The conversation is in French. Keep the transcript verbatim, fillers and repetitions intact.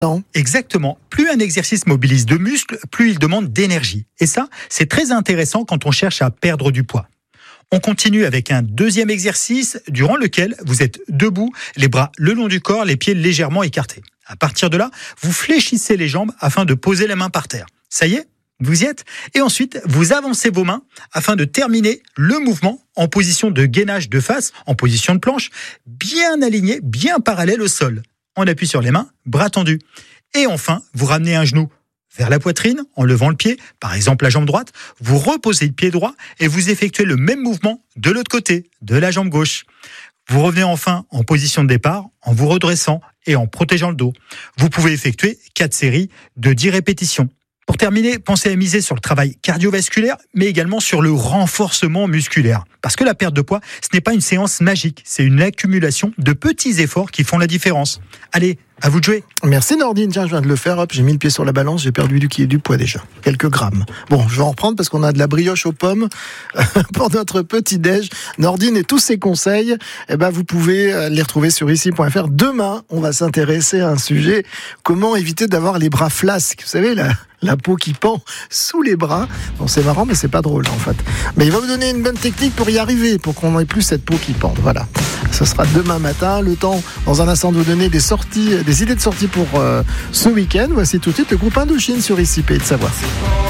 Non. Exactement. Plus un exercice mobilise de muscles, plus il demande d'énergie. Et ça, c'est très intéressant quand on cherche à perdre du poids. On continue avec un deuxième exercice durant lequel vous êtes debout, les bras le long du corps, les pieds légèrement écartés. À partir de là, vous fléchissez les jambes afin de poser les mains par terre. Ça y est, vous y êtes ? Et ensuite, vous avancez vos mains afin de terminer le mouvement en position de gainage de face, en position de planche, bien aligné, bien parallèle au sol. On appuie sur les mains, bras tendus. Et enfin, vous ramenez un genou vers la poitrine en levant le pied, par exemple la jambe droite. Vous reposez le pied droit et vous effectuez le même mouvement de l'autre côté, de la jambe gauche. Vous revenez enfin en position de départ en vous redressant et en protégeant le dos. Vous pouvez effectuer quatre séries de dix répétitions. Pour terminer, pensez à miser sur le travail cardiovasculaire, mais également sur le renforcement musculaire. Parce que la perte de poids, ce n'est pas une séance magique, c'est une accumulation de petits efforts qui font la différence. Allez, à vous de jouer. Merci Nordine, tiens, je viens de le faire, hop, j'ai mis le pied sur la balance, j'ai perdu du, du poids déjà, quelques grammes. Bon, je vais en reprendre parce qu'on a de la brioche aux pommes pour notre petit-déj. Nordine et tous ses conseils, eh ben, vous pouvez les retrouver sur ici point f r. Demain, on va s'intéresser à un sujet, comment éviter d'avoir les bras flasques. Vous savez, la, la peau qui pend sous les bras. Bon, c'est marrant, mais c'est pas drôle en fait. Mais il va vous donner une bonne technique pour y arriver, pour qu'on n'ait plus cette peau qui pend. Voilà. Ce sera demain matin. Le temps, dans un instant, de vous donner des sorties, des idées de sortie pour euh, ce week-end. Voici tout de suite le groupe Indochine sur I C P de Savoie.